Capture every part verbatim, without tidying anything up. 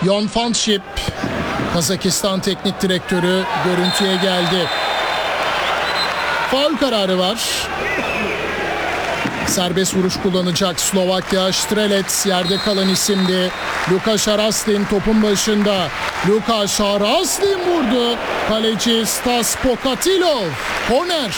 Jon Fanship, Kazakistan Teknik Direktörü görüntüye geldi. Faul kararı var. Serbest vuruş kullanacak Slovakya. Strelec yerde kalan isimdi. Luka Şaraslin topun başında. Luka Şaraslin vurdu. Kaleci Stas Pokatilov. Korner.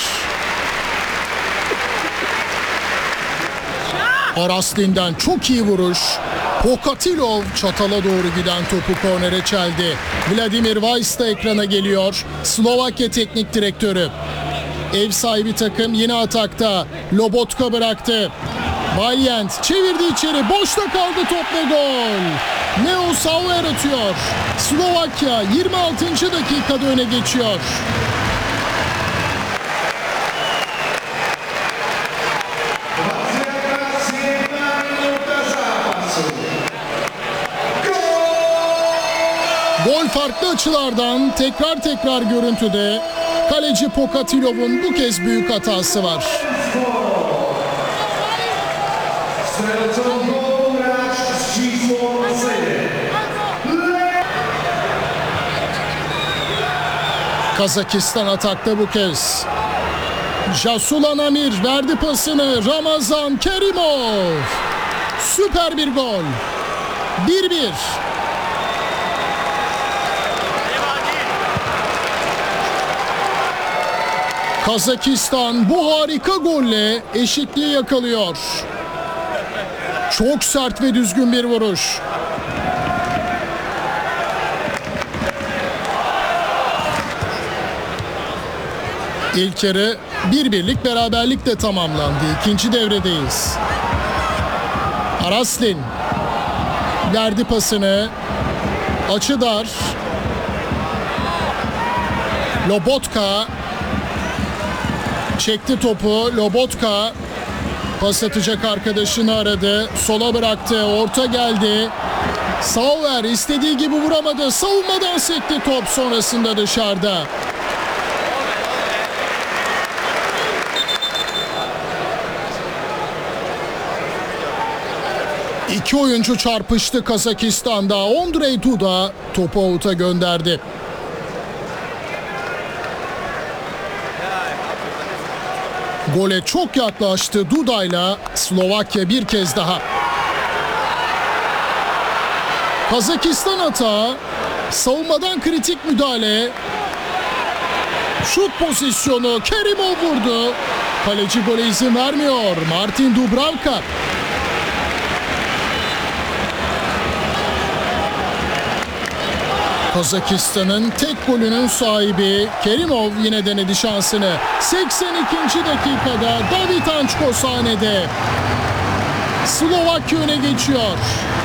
Araslin'den çok iyi vuruş. Pokatilov çatala doğru giden topu kornere çeldi. Vladimir Weiss da ekrana geliyor. Slovakya Teknik Direktörü. Ev sahibi takım yine atakta. Lobotka bıraktı. Valiant çevirdi içeri. Boşta kaldı top ve gol. Neo Sauer atıyor. Slovakya yirmi altıncı dakikada öne geçiyor. Gol farklı açılardan tekrar tekrar görüntüde. Kaleci Pokatilov'un bu kez büyük hatası var. Kazakistan atakta bu kez. Jasulan Amir verdi pasını. Ramazan Kerimov. Süper bir gol. bir bir. Kazakistan bu harika golle eşitliği yakalıyor. Çok sert ve düzgün bir vuruş. İlk yarı bir birlik beraberlikle tamamlandı. İkinci devredeyiz. Araslin verdi pasını. Açı dar. Lobotka çekti topu. Lobotka pas atacak arkadaşını aradı. Sola bıraktı. Orta geldi. Sauer istediği gibi vuramadı. Savunmadan sekti top, sonrasında dışarıda. İki oyuncu çarpıştı Kazakistan'da. Ondrej Duda topu avuta gönderdi. Gole çok yaklaştı Duda'yla Slovakya bir kez daha. Kazakistan hata, savunmadan kritik müdahale. Şut pozisyonu, Kerimov vurdu. Kaleci gole izin vermiyor. Martin Dubravka. Kazakistan'ın tek golünün sahibi Kerimov yine denedi şansını. seksen ikinci dakikada David Ançko sahnede. Slovakya öne geçiyor.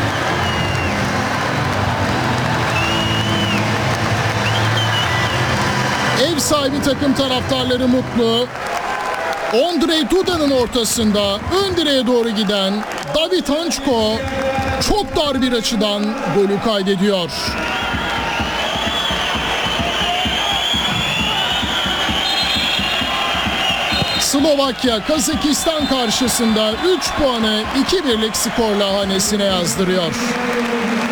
Ev sahibi takım taraftarları mutlu. Ondrej Duda'nın ortasında ön direğe doğru giden David Ançko çok dar bir açıdan golü kaydediyor. Slovakya Kazakistan karşısında üç puanı iki birlik skorla hanesine yazdırıyor.